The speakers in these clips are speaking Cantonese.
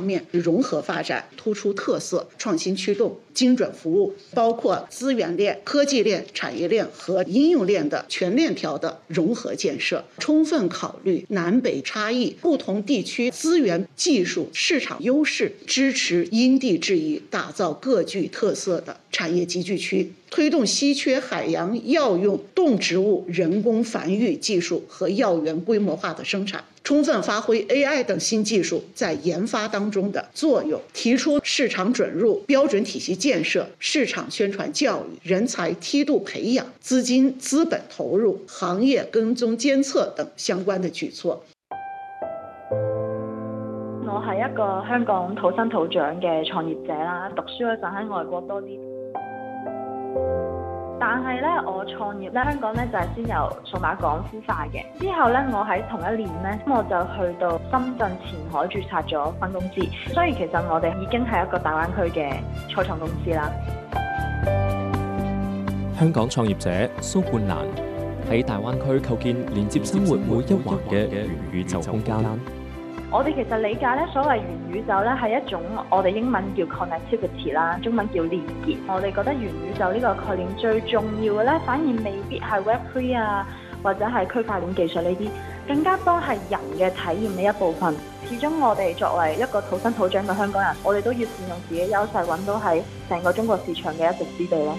面融合发展，突出特色，创新驱动，精准服务，包括资源链、科技链、产业链和应用链的全链条的融合建设，充分考虑南北差异、不同地区资源、技术、市场优势，支持因地制宜，打造各具特色的产业集聚区，推动稀缺海洋药用动植物人工繁育技术和药源规模化的生产，充分发挥 AI 等新技术在研发当中的作用，提出市场准入、标准体系建设、市场宣传教育、人才梯度培养、资金资本投入、行业跟踪监测等相關嘅舉措。 我係一個香港土生土長嘅創業者啦，讀書嗰陣喺外國多啲。但係咧，我創業咧，香港咧就係先由數碼港孵化嘅。之後咧，我喺同一年咧，我就去到深圳前海註冊咗分公司。所以其實我哋已經係一個大灣區嘅初創公司啦。 香港創業者蘇冠蘭喺大灣區構建連接生活每一環嘅元宇宙空間。 我哋其實理解咧，所謂元宇宙咧係一種我哋英文叫 connectivity 啦，中文叫連結。我哋覺得元宇宙呢個概念最重要嘅咧，反而未必係 Web3 啊，或者係區塊鏈技術呢啲，更加多係人嘅體驗嘅一部分。始終我哋作為一個土生土長嘅香港人，我哋都要善用自己優勢，揾到喺成個中國市場嘅一席之地咯。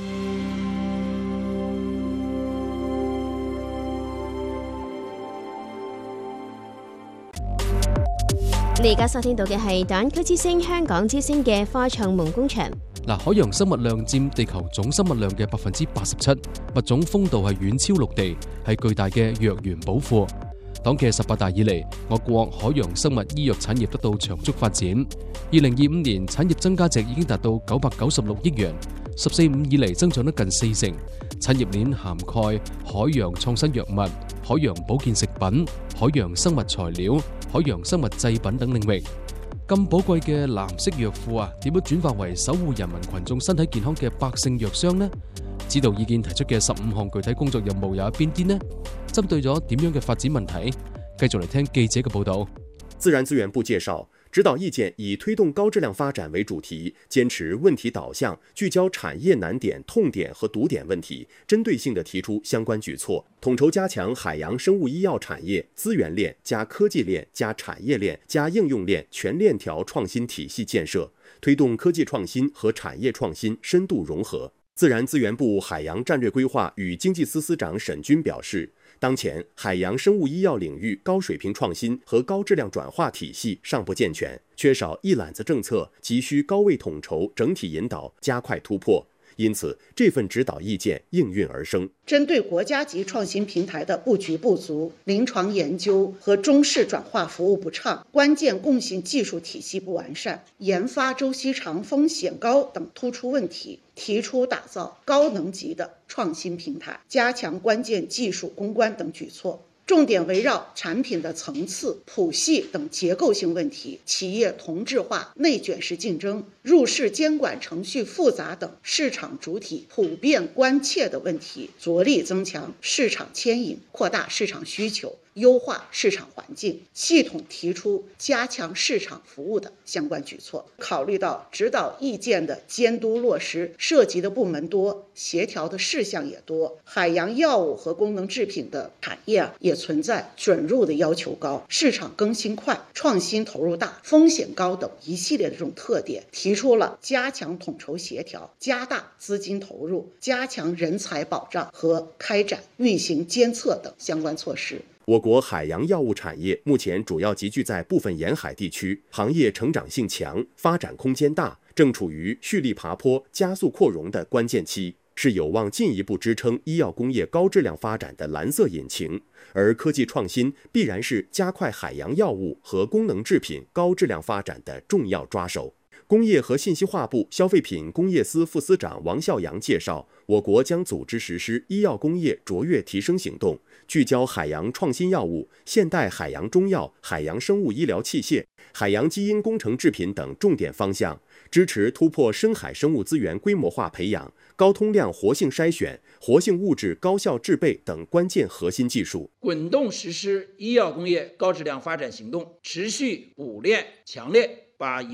你而家收聽到嘅係大灣區之聲香港之聲嘅科創夢工場。 海洋生物量佔地球總生物量嘅87%，物種豐度係遠超陸地，係巨大嘅藥源寶庫。黨嘅18大以嚟，我國海洋生物醫藥產業得到長足發展。2025年產業增加值已經達到996億元，14.5以嚟增長得近40%。產業鏈涵蓋海洋創新藥物、海洋保健食品、海洋生物材料、海洋生物製品等領域。咁寶貴嘅藍色藥庫啊，點樣轉化為守護人民群眾身體健康嘅百勝藥箱呢？指導意見提出嘅15項具體工作任務有邊啲呢？針對咗點樣嘅發展問題？繼續嚟聽記者嘅報道。 自然資源部介紹，指導意見以推動高質量發展為主題，堅持問題導向，聚焦產業難點、痛點和堵點問題，針對性地提出相關舉措，統籌加強海洋生物醫藥產業資源鏈加科技鏈加產業鏈加應用鏈全鏈條創新體系建設，推動科技創新和產業創新深度融合。自然資源部海洋戰略規劃與經濟司司長沈軍表示，當前海洋生物醫藥領域高水平創新和高質量轉化體系尚不健全，缺少一攬子政策，急需高位統籌、整體引導，加快突破。因此，這份指導意見應運而生。 針對國家級創新平台的佈局不足、臨床研究和中試轉化服務不暢、關鍵共性技術體系不完善、研發周期長、風險高等突出問題，提出打造高能級的創新平台，加強關鍵技術攻關等舉措。重點圍繞產品的層次、譜系等結構性問題，企業同質化、內捲式競爭、入市監管程序複雜等市場主體普遍關切的問題，着力增強市場牽引，擴大市場需求，優化市場環境，系統提出加強市場服務的相關舉措。考慮到指導意見的監督落實涉及的部門多，協調的事項也多，海洋藥物和功能製品的產業也存在准入的要求高、市場更新快、創新投入大、風險高等一系列的這種特點，提出了加強統籌協調、加大資金投入、加強人才保障和開展運行監測等相關措施。 我國海洋藥物產業目前主要集聚在部分沿海地區，行業成長性強，發展空間大，正處於蓄力爬坡、加速擴容的關鍵期，是有望進一步支撐醫藥工業高質量發展的藍色引擎。而科技創新必然是加快海洋藥物和功能製品高質量發展的重要抓手。工業和信息化部消費品工業司副司長王孝陽介紹，我國將組織實施醫藥工業卓越提升行動，聚焦海洋創新藥物、現代海洋中藥、海洋生物醫療器械、海洋基因工程製品等重點方向，支持突破深海生物資源規模化培養、高通量活性篩選、活性物質高效製備等關鍵核心技術， 滾動實施醫藥工業高質量發展行動，持續補練強練，把